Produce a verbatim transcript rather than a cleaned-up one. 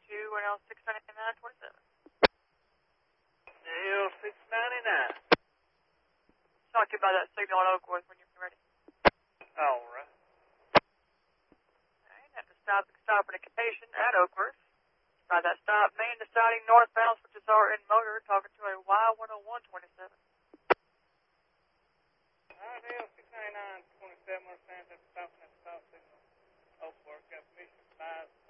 to N L six ninety-nine twenty-seven. N L six ninety-nine. Talk to you about that signal at Oakworth when you're ready. All right. Alright, at the stop stop indication at Oakworth. By that stop, main deciding northbound switches are in motor, talking to a Y one oh one twenty-seven. Alright, N L six ninety-nine twenty-seven, understands that stopping at stop signal. Oakworth, got permission five.